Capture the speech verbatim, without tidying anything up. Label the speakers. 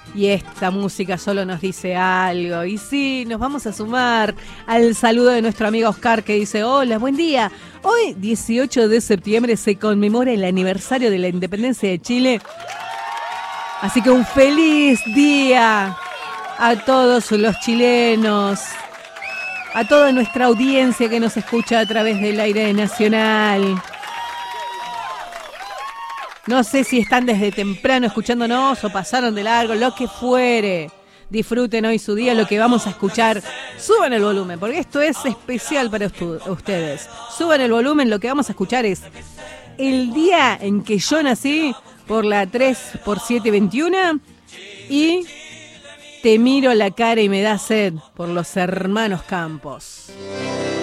Speaker 1: Y esta música solo nos dice algo. Y sí, nos vamos a sumar al saludo de nuestro amigo Oscar, que dice: hola, buen día. Hoy, dieciocho de septiembre, se conmemora el aniversario de la independencia de Chile. Así que un feliz día a todos los chilenos, a toda nuestra audiencia que nos escucha a través del aire nacional. No sé si están desde temprano escuchándonos o pasaron de largo, lo que fuere. Disfruten hoy su día, lo que vamos a escuchar. Suban el volumen, porque esto es especial para ustedes. Suban el volumen, lo que vamos a escuchar es El día en que yo nací, por la tres por siete veintiuno, y Te miro la cara y me da sed, por los Hermanos Campos.